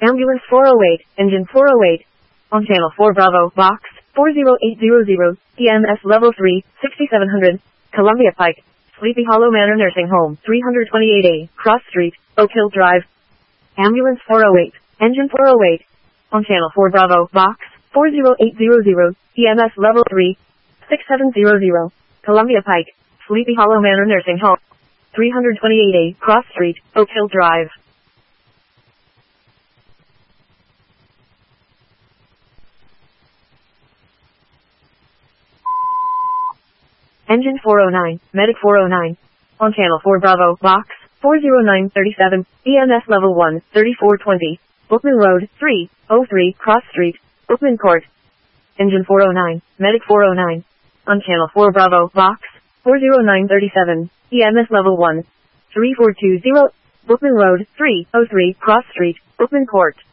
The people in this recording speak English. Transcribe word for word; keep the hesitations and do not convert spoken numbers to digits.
Ambulance four oh eight, engine four oh eight. On channel four Bravo, box four oh eight hundred, E M S level three, sixty-seven hundred, Columbia Pike, Sleepy Hollow Manor Nursing Home, three twenty-eight A, Cross Street, Oak Hill Drive. Ambulance four oh eight, engine four oh eight. On channel four Bravo, box four oh eight hundred, E M S level three, sixty-seven hundred, Columbia Pike, Sleepy Hollow Manor Nursing Home, three twenty-eight A, Cross Street, Oak Hill Drive. Engine four oh nine, Medic four oh nine. On channel four Bravo, box four oh nine thirty-seven, E M S level one, thirty-four twenty, Bookman Road, three oh three, Cross Street, Bookman Court. Engine four oh nine, Medic four oh nine. On channel four Bravo, box four oh nine thirty-seven, E M S level one, three four two zero, Bookman Road, three oh three, Cross Street, Bookman Court.